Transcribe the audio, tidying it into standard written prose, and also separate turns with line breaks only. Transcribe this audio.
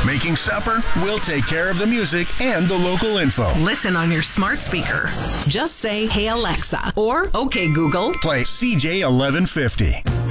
Making supper? We'll take care of the music and the local info.
Listen on your smart speaker. Just say, "Hey Alexa," or "Okay Google."
Play CJ 1150.